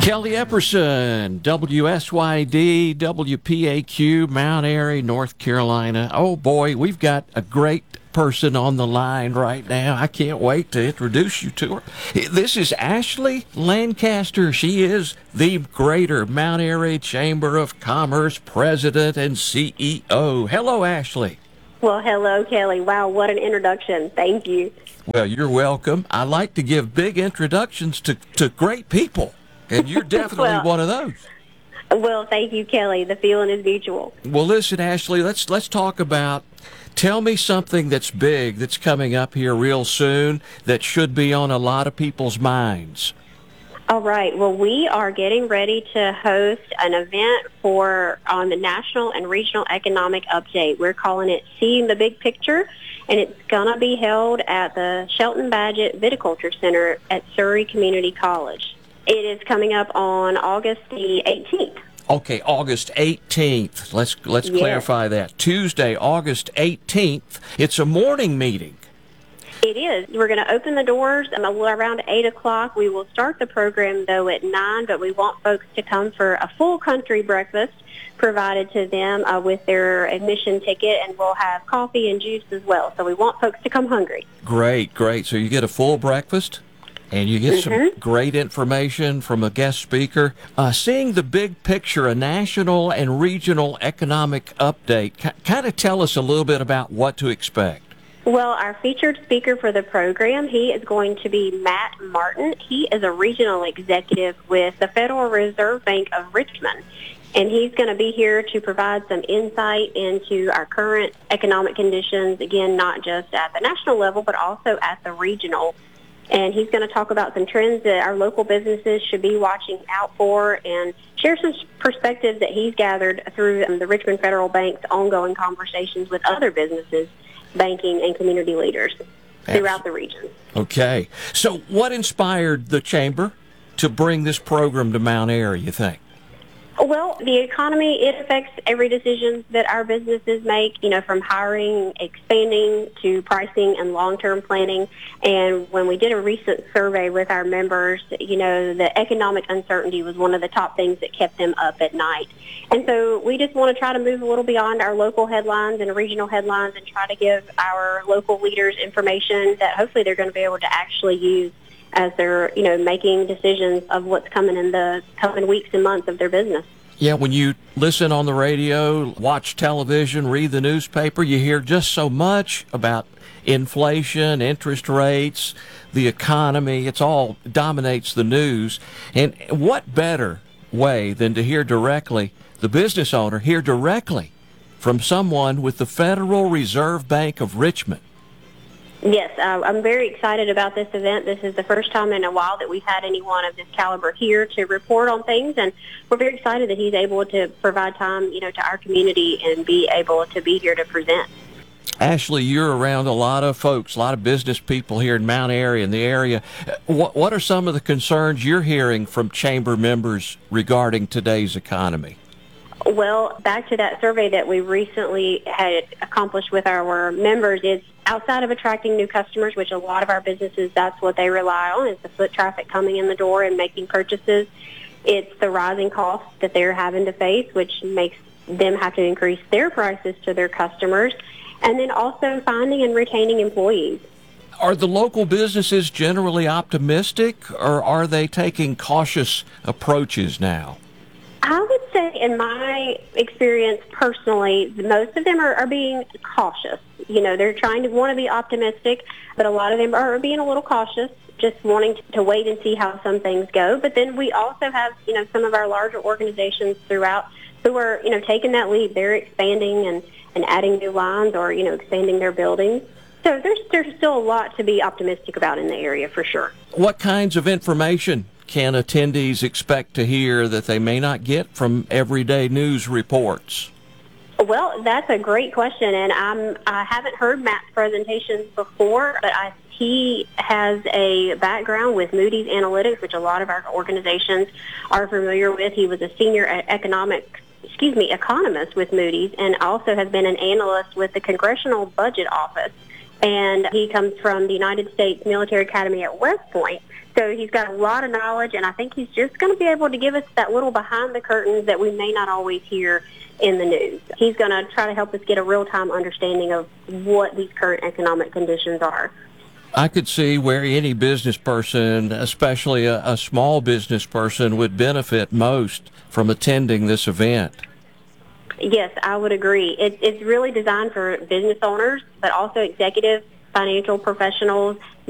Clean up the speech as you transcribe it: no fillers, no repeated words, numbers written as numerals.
Kelly Epperson, WSYD, WPAQ, Mount Airy, North Carolina. Oh boy, we've got a great person on the line right now. I can't wait to introduce you to her. This is Ashley Lancaster. She is the Greater Mount Airy Chamber of Commerce President and CEO. Hello, Ashley. Well, hello, Kelly. Wow, what an introduction. Thank you. Well, you're welcome. I like to give big introductions to great people. And you're definitely one of those. Well, thank you, Kelly. The feeling is mutual. Well, listen, Ashley, let's talk about, tell me something that's big that's coming up here real soon that should be on a lot of people's minds. All right. Well, we are getting ready to host an event on the National and Regional Economic Update. We're calling it Seeing the Big Picture, and it's going to be held at the Shelton Badgett Viticulture Center at Surry Community College. It is coming up on August the 18th. Okay, August 18th. Let's clarify that. Tuesday, August 18th. It's a morning meeting. It is. We're going to open the doors around 8 o'clock. We will start the program, though, at 9, but we want folks to come for a full country breakfast provided to them with their admission ticket, and we'll have coffee and juice as well. So we want folks to come hungry. Great. So you get a full breakfast? And you get some great information from a guest speaker. Seeing the Big Picture, a national and regional economic update. Kind of tell us a little bit about what to expect. Well, our featured speaker for the program, he is going to be Matt Martin. He is a regional executive with the Federal Reserve Bank of Richmond. And he's going to be here to provide some insight into our current economic conditions, again, not just at the national level, but also at the regional. And he's going to talk about some trends that our local businesses should be watching out for and share some perspectives that he's gathered through the Richmond Federal Bank's ongoing conversations with other businesses, banking, and community leaders throughout the region. Okay. So what inspired the Chamber to bring this program to Mount Airy, you think? Well, the economy, it affects every decision that our businesses make, from hiring, expanding, to pricing and long-term planning. And when we did a recent survey with our members, the economic uncertainty was one of the top things that kept them up at night. And so we just want to try to move a little beyond our local headlines and regional headlines and try to give our local leaders information that hopefully they're going to be able to actually use as they're, making decisions of what's coming in the coming weeks and months of their business. Yeah, when you listen on the radio, watch television, read the newspaper, you hear just so much about inflation, interest rates, the economy. It's all dominates the news. And what better way than to hear directly, the business owner, hear directly from someone with the Federal Reserve Bank of Richmond? Yes, I'm very excited about this event. This is the first time in a while that we've had anyone of this caliber here to report on things, and we're very excited that he's able to provide time, to our community and be able to be here to present. Ashley, you're around a lot of folks, a lot of business people here in Mount Airy and the area. What are some of the concerns you're hearing from Chamber members regarding today's economy? Well, back to that survey that we recently had accomplished with our members, is outside of attracting new customers, which a lot of our businesses, that's what they rely on, is the foot traffic coming in the door and making purchases. It's the rising costs that they're having to face, which makes them have to increase their prices to their customers, and then also finding and retaining employees. Are the local businesses generally optimistic, or are they taking cautious approaches now? I would say, in my experience personally, most of them are being cautious. They're want to be optimistic, but a lot of them are being a little cautious, just wanting to wait and see how some things go. But then we also have, some of our larger organizations throughout who are, taking that lead. They're expanding and adding new lines or, expanding their buildings. So there's still a lot to be optimistic about in the area for sure. What kinds of information can attendees expect to hear that they may not get from everyday news reports? Well, that's a great question, and I haven't heard Matt's presentations before, but he has a background with Moody's Analytics, which a lot of our organizations are familiar with. He was a senior economist with Moody's, and also has been an analyst with the Congressional Budget Office. And he comes from the United States Military Academy at West Point. So he's got a lot of knowledge, and I think he's just going to be able to give us that little behind the curtains that we may not always hear in the news. He's going to try to help us get a real-time understanding of what these current economic conditions are. I could see where any business person, especially a small business person, would benefit most from attending this event. Yes, I would agree. It's really designed for business owners, but also executives, financial professionals,